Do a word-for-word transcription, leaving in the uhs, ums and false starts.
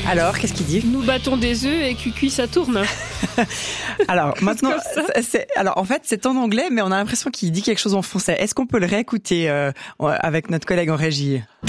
Alors, qu'est-ce qu'il dit ? Nous battons des œufs et cuicui ça tourne. Alors maintenant, c'est c'est, alors en fait c'est en anglais, mais on a l'impression qu'il dit quelque chose en français. Est-ce qu'on peut le réécouter euh, avec notre collègue en régie ?